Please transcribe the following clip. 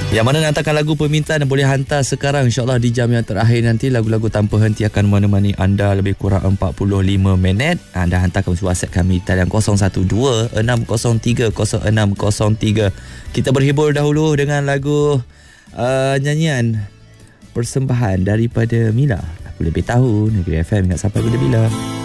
Yang mana nak hantarkan lagu permintaan boleh hantar sekarang, insyaAllah di jam yang terakhir nanti lagu-lagu tanpa henti akan menemani anda lebih kurang 45 minit. Anda hantarkan WhatsApp kami talian 012-603-0603. Kita berhibur dahulu dengan lagu nyanyian persembahan daripada Mila. Aku lebih tahu Negeri FM ingat sampai bila-bila.